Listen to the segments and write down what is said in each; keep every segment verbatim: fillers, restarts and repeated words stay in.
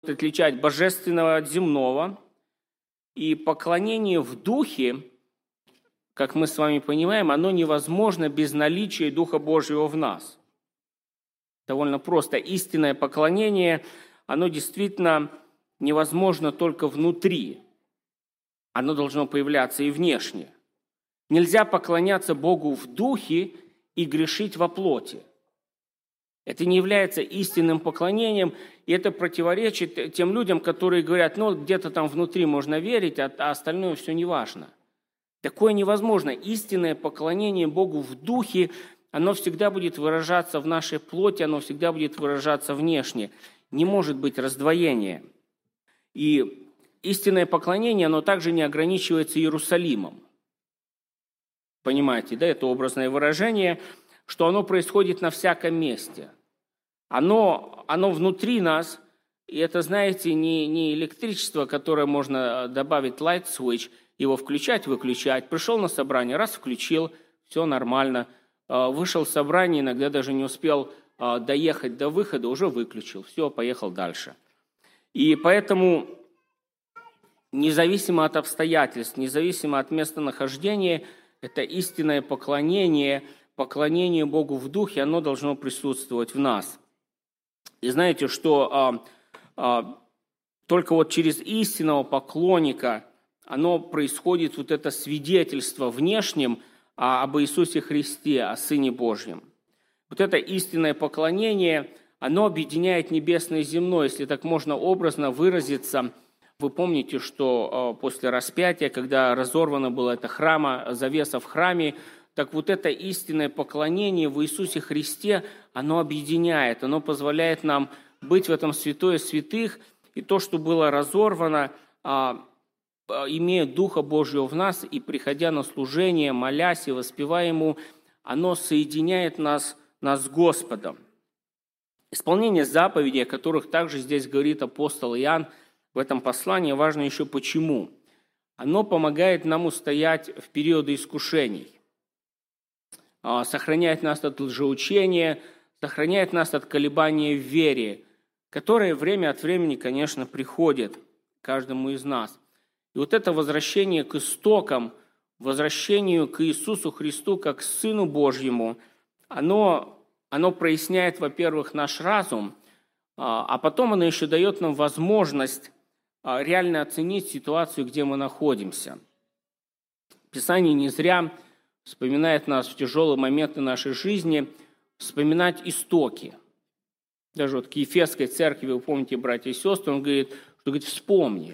отличать божественного от земного. И поклонение в духе, как мы с вами понимаем, оно невозможно без наличия Духа Божьего в нас. Довольно просто. Истинное поклонение, оно действительно невозможно только внутри. Оно должно появляться и внешне. Нельзя поклоняться Богу в духе и грешить во плоти. Это не является истинным поклонением, и это противоречит тем людям, которые говорят, ну, где-то там внутри можно верить, а, а остальное все не важно. Такое невозможно. Истинное поклонение Богу в духе, оно всегда будет выражаться в нашей плоти, оно всегда будет выражаться внешне. Не может быть раздвоения. И истинное поклонение, оно также не ограничивается Иерусалимом. Понимаете, да, это образное выражение, что оно происходит на всяком месте. Оно, оно внутри нас, и это, знаете, не, не электричество, которое можно добавить light switch, его включать, выключать. Пришел на собрание, раз включил, все нормально. Вышел с собрания, иногда даже не успел доехать до выхода, уже выключил, все, поехал дальше. И поэтому, независимо от обстоятельств, независимо от местонахождения, это истинное поклонение, поклонение Богу в духе, оно должно присутствовать в нас. И знаете, что а, а, только вот через истинного поклонника оно происходит, вот это свидетельство внешним а, об Иисусе Христе, о Сыне Божьем. Вот это истинное поклонение, оно объединяет небесное и земное, если так можно образно выразиться. Вы помните, что а, после распятия, когда разорвана была эта храма, завеса в храме, так вот это истинное поклонение в Иисусе Христе, оно объединяет, оно позволяет нам быть в этом святое святых, и то, что было разорвано, имея Духа Божьего в нас, и приходя на служение, молясь и воспевая Ему, оно соединяет нас, нас с Господом. Исполнение заповедей, о которых также здесь говорит апостол Иоанн в этом послании, важно еще почему. Оно помогает нам устоять в периоды искушений. Сохраняет нас от лжеучения, сохраняет нас от колебания в вере, которое время от времени, конечно, приходит каждому из нас. И вот это возвращение к истокам, возвращению к Иисусу Христу как к Сыну Божьему, оно, оно проясняет, во-первых, наш разум, а потом оно еще дает нам возможность реально оценить ситуацию, где мы находимся. Писание не зря вспоминает нас в тяжелые моменты нашей жизни, вспоминать истоки. Даже вот к Ефесской церкви, вы помните, братья и сестры, он говорит, что говорит, вспомни.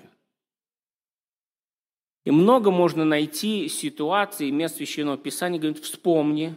И много можно найти ситуаций, мест Священного Писания, говорит, вспомни,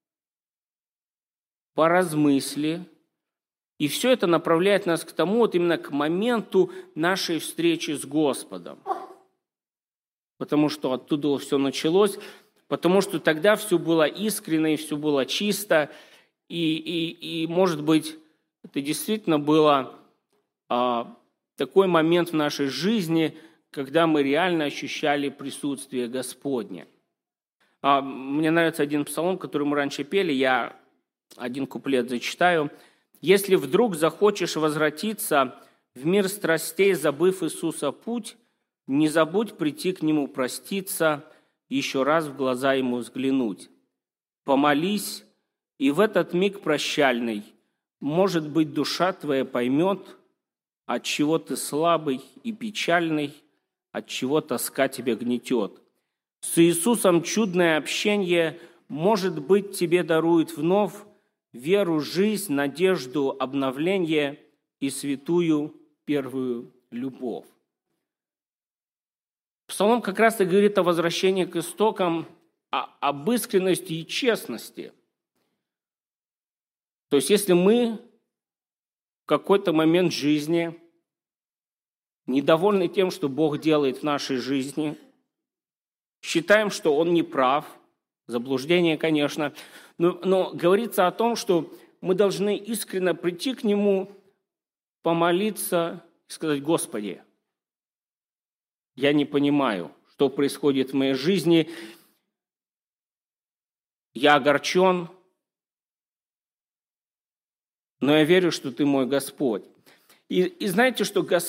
поразмысли. И все это направляет нас к тому, вот именно к моменту нашей встречи с Господом. Потому что оттуда все началось. Потому что тогда все было искренне, и все было чисто, и, и, и может быть, это действительно был а, такой момент в нашей жизни, когда мы реально ощущали присутствие Господне. А, мне нравится один псалом, который мы раньше пели, я один куплет зачитаю. «Если вдруг захочешь возвратиться в мир страстей, забыв Иисуса путь, не забудь прийти к Нему проститься, еще раз в глаза Ему взглянуть. Помолись, и в этот миг прощальный, может быть, душа твоя поймет, от чего ты слабый и печальный, от чего тоска тебя гнетет. С Иисусом чудное общение, может быть, тебе дарует вновь веру, жизнь, надежду, обновление и святую первую любовь». Псалом как раз и говорит о возвращении к истокам, об искренности и честности. То есть, если мы в какой-то момент жизни недовольны тем, что Бог делает в нашей жизни, считаем, что Он не прав, заблуждение, конечно, но, но говорится о том, что мы должны искренне прийти к Нему, помолиться и сказать: «Господи, я не понимаю, что происходит в моей жизни, я огорчен, но я верю, что Ты мой Господь». И, и знаете, что Господь